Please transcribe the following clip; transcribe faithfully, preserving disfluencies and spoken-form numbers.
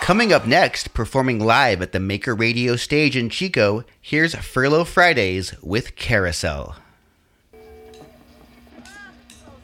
Coming up next, performing live at the Maker Radio stage in Chico, here's Furlough Fridays with Carousel.